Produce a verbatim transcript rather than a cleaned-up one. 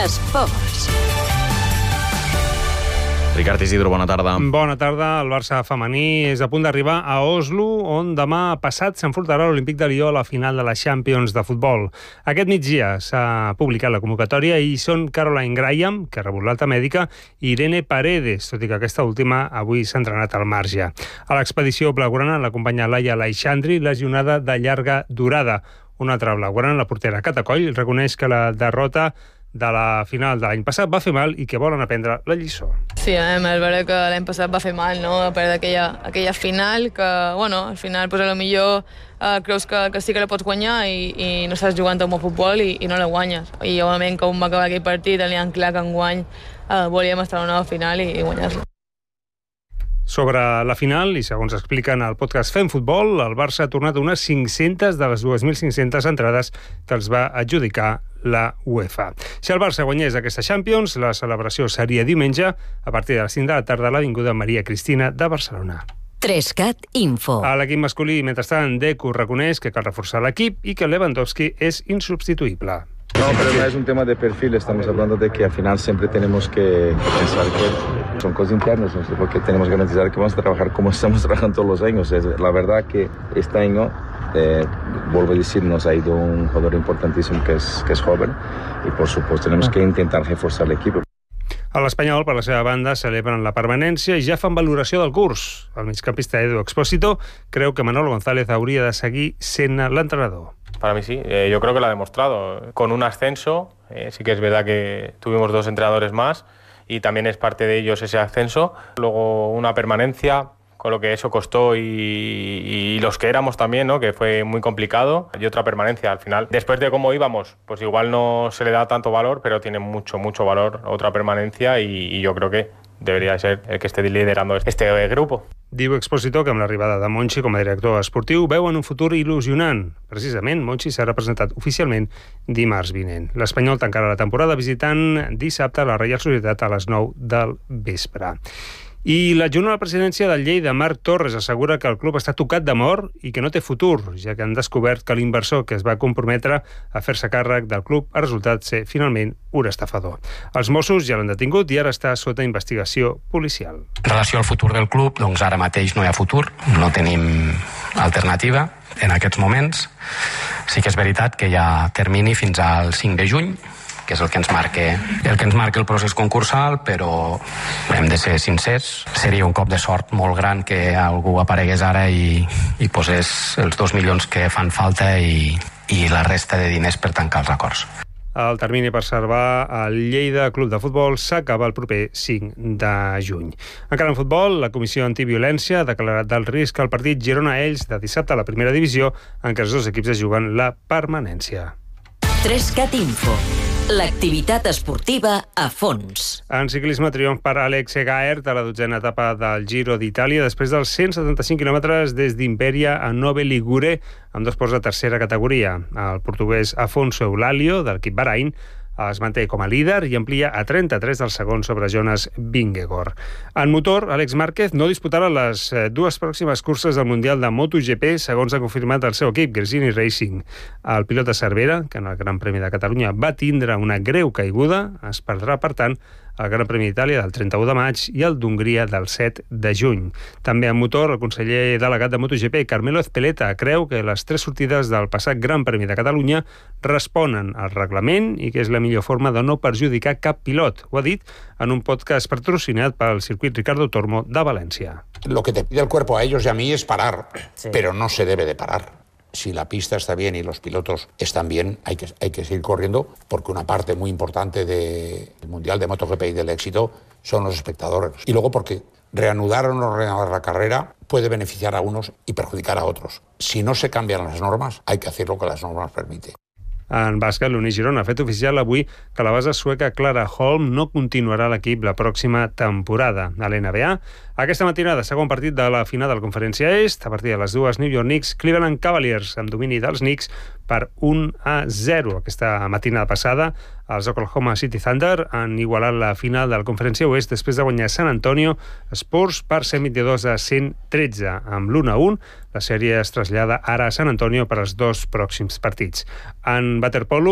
Esports. Ricard Isidro, bona tarda. Bona tarda. El Barça femení és a punt d'arribar a Oslo, on demà passat s'enfrontarà l'Olímpic de Lió a la final de la Champions de futbol. Aquest migdia s'ha publicat la convocatòria i són Caroline Graham, que ha rebut l'alta mèdica, i Irene Paredes, tot i que aquesta última avui s'ha entrenat al marge. A l'expedició blaugrana l'acompanya Laia Aleixandri, lesionada de llarga durada. Una altra blaugrana, la portera Cata Coll, reconeix que la derrota de la final de l'any passat va fer mal i que volen aprendre la lliçó. Sí, a és veritat que l'any passat va fer mal, no? Perdre aquella, aquella final que, bueno, al final, pues, a lo millor eh, creus que, que sí que la pots guanyar i, i no estàs jugant un bon futbol i, i no la guanyes. I, òbviament, com va acabar aquell partit, teníem clar que enguany eh, volíem estar a una nova final i, i guanyar-la. Sobre la final, i segons expliquen al podcast Fem Futbol, el Barça ha tornat unes cinc-centes de les dues mil cinc-centes entrades que els va adjudicar la UEFA. Si el Barça guanyés aquesta Champions, la celebració seria diumenge a partir de les cinc de la tarda a l'Avinguda Maria Cristina de Barcelona. tres cat Info. A l'equip masculí, mentrestant, Deco reconeix que cal reforçar l'equip i que Lewandowski és insubstituïble. No, pero no es un tema de perfil, estamos hablando de que al final siempre tenemos que pensar que son cosas internas, ¿no? Porque tenemos que garantizar que vamos a trabajar como estamos trabajando todos los años. Es, la verdad que este año, eh, vuelvo a decir, nos ha ido un jugador importantísimo que es, que es joven y por supuesto tenemos que intentar reforzar el equipo. A l'Espanyol, per la seva banda, celebren la permanència i ja fan valoració del curs. El migcampista Edu Expósito creu que Manolo González hauria de seguir sent l'entrenador. Para mí sí, eh, yo creo que lo ha demostrado. Con un ascenso, eh, sí que es verdad que tuvimos dos entrenadores más y también es parte de ellos ese ascenso. Luego una permanencia, con lo que eso costó y, y los que éramos también, ¿no? Que fue muy complicado, y otra permanencia al final. Después de cómo íbamos, pues igual no se le da tanto valor, pero tiene mucho, mucho valor otra permanencia y, y yo creo que debería ser el que esté liderando este grupo. Diu Expósito que amb l'arribada de Monchi com a director esportiu veuen un futur il·lusionant. Precisament, Monchi s'ha representat oficialment dimarts vinent. L'Espanyol tancarà la temporada visitant dissabte a la Reial Societat a les nou del vespre. I l'adjunt a la presidència del Lleida, Marc Torres, assegura que el club està tocat de mort i que no té futur, ja que han descobert que l'inversor que es va comprometre a fer-se càrrec del club ha resultat ser finalment un estafador. Els Mossos ja l'han detingut i ara està sota investigació policial. En relació al futur del club, doncs ara mateix no hi ha futur, no tenim alternativa en aquests moments. Sí que és veritat que hi ha termini fins al cinc de juny, que és el que ens marca el que ens marca el procés concursal, però hem de ser sincers. Seria un cop de sort molt gran que algú aparegués ara i, i posés els dos milions que fan falta i, i la resta de diners per tancar els acords. El termini per salvar el Lleida Club de Futbol s'acaba el proper cinc de juny. Encara en futbol, la Comissió Antiviolència ha declarat del risc al partit Girona-Elx de dissabte a la primera divisió, en què els dos equips es juguen la permanència. tres cat Info. L'activitat esportiva a fons. En ciclisme, triomf per Alex Egaert a la dotzena etapa del Giro d'Itàlia després dels cent setanta-cinc quilòmetres des d'Imperia a Nove Ligure amb dos ports de tercera categoria. El portuguès Afonso Eulalio, del equip Bahrain, es manté com a líder i amplia a trenta-tres del segon sobre Jonas Vingegaard. En motor, Àlex Márquez no disputarà les dues pròximes curses del Mundial de MotoGP, segons ha confirmat el seu equip, Gresini Racing. El pilot de Cervera, que en el Gran Premi de Catalunya va tindre una greu caiguda, es perdrà, per tant, el Gran Premi d'Itàlia del trenta-u de maig i el d'Hongria del set de juny. També en motor, el conseller delegat de MotoGP, Carmelo Ezpeleta, creu que les tres sortides del passat Gran Premi de Catalunya responen al reglament i que és la millor forma de no perjudicar cap pilot. Ho ha dit en un podcast patrocinat pel circuit Ricardo Tormo de València. Lo que te pide el cuerpo a ellos y a mí es parar, sí. Pero no se debe de parar. Si la pista está bien y los pilotos están bien, hay que, hay que seguir corriendo, porque una parte muy importante del Mundial de MotoGP y del éxito son los espectadores. Y luego porque reanudar o no reanudar la carrera puede beneficiar a unos y perjudicar a otros. Si no se cambian las normas, hay que hacer lo que las normas permiten. En bàsquet, l'Uni Girona ha fet oficial avui que la base sueca Clara Holm no continuarà a l'equip la pròxima temporada. A l'N B A, aquesta matinada, segon partit de la final de la Conferència Est, a partir de les dues, New York Knicks, Cleveland Cavaliers, amb domini dels Knicks per un a zero. Aquesta matinada passada, els Oklahoma City Thunder han igualat la final de la Conferència Oest després de guanyar San Antonio Spurs per cent vint-i-dos a cent tretze. Amb l'u a un, la sèrie es trasllada ara a San Antonio per als dos pròxims partits. En waterpolo,